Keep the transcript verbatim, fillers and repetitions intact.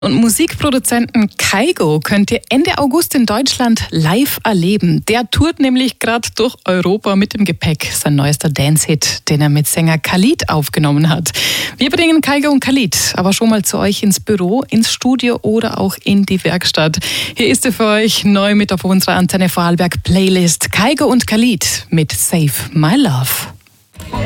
Und Musikproduzenten Kygo könnt ihr Ende August in Deutschland live erleben. Der tourt nämlich gerade durch Europa mit dem Gepäck. Sein neuester Dance-Hit, den er mit Sänger Khalid aufgenommen hat. Wir bringen Kygo und Khalid aber schon mal zu euch ins Büro, ins Studio oder auch in die Werkstatt. Hier ist er für euch neu mit auf unserer Antenne Vorarlberg Playlist. Kygo und Khalid mit Save My Love.